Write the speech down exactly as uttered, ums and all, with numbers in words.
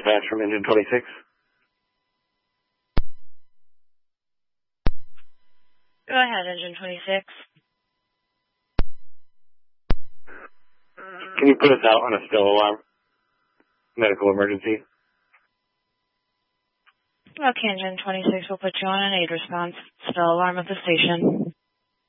dispatch from engine twenty-six. Go ahead, engine twenty-six. Can you put us out on a spill alarm? Medical emergency. Okay, engine twenty-six, we'll put you on an aid response. Spill alarm at the station.